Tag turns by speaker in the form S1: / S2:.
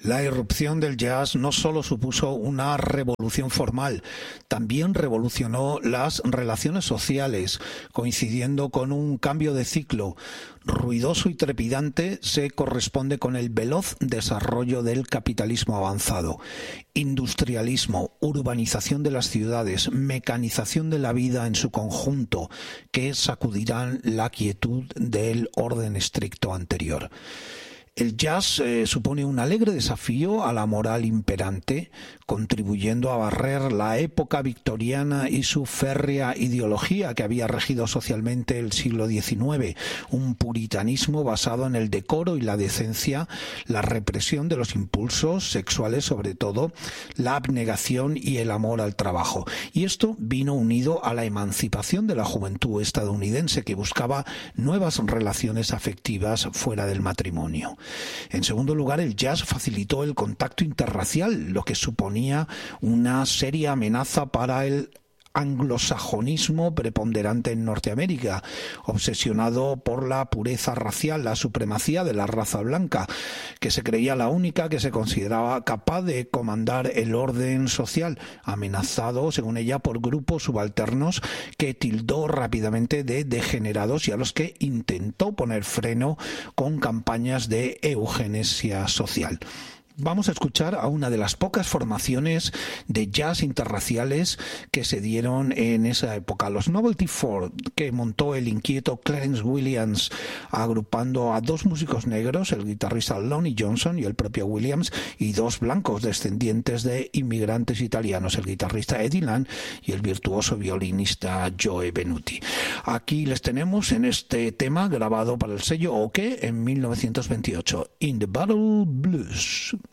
S1: La irrupción del jazz no solo supuso una revolución formal, también revolucionó las relaciones sociales, coincidiendo con un cambio de ciclo. Ruidoso y trepidante se corresponde con el veloz desarrollo del capitalismo avanzado. Industrialismo, urbanización de las ciudades, mecanización de la vida en su conjunto, que sacudirán la quietud del orden estricto anterior. El jazz supone un alegre desafío a la moral imperante, contribuyendo a barrer la época victoriana y su férrea ideología que había regido socialmente el siglo XIX, un puritanismo basado en el decoro y la decencia, la represión de los impulsos sexuales sobre todo, la abnegación y el amor al trabajo. Y esto vino unido a la emancipación de la juventud estadounidense que buscaba nuevas relaciones afectivas fuera del matrimonio. En segundo lugar, el jazz facilitó el contacto interracial, lo que suponía una seria amenaza para el anglosajonismo preponderante en Norteamérica, obsesionado por la pureza racial, la supremacía de la raza blanca, que se creía la única que se consideraba capaz de comandar el orden social, amenazado, según ella, por grupos subalternos que tildó rápidamente de degenerados y a los que intentó poner freno con campañas de eugenesia social. Vamos a escuchar a una de las pocas formaciones de jazz interraciales que se dieron en esa época, los Novelty Four, que montó el inquieto Clarence Williams, agrupando a dos músicos negros, el guitarrista Lonnie Johnson y el propio Williams, y dos blancos descendientes de inmigrantes italianos, el guitarrista Eddie Land y el virtuoso violinista Joe Venuti. Aquí les tenemos en este tema grabado para el sello OK en 1928, In the Battle Blues.